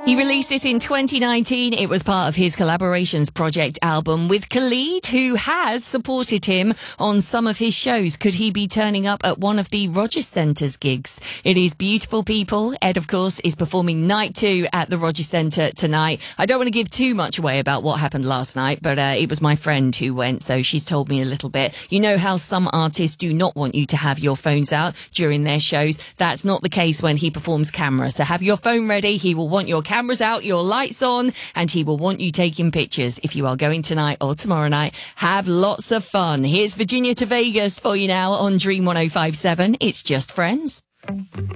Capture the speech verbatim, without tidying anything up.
He released this in twenty nineteen. It was part of his Collaborations Project album with Khalid, who has supported him on some of his shows. Could he be turning up at one of the Rogers Centre's gigs? It is Beautiful People. Ed, of course, is performing night two at the Rogers Centre tonight. I don't want to give too much away about what happened last night, but uh, it was my friend who went, so she's told me a little bit. You know how some artists do not want you to have your phones out during their shows. That's not the case when he performs camera. So have your phone ready. He will want your cameras out, your lights on, and he will want you taking pictures if you are going tonight or tomorrow night. Have lots of fun. Here's Virginia to Vegas for you now on Dream one oh five seven. It's Just Friends.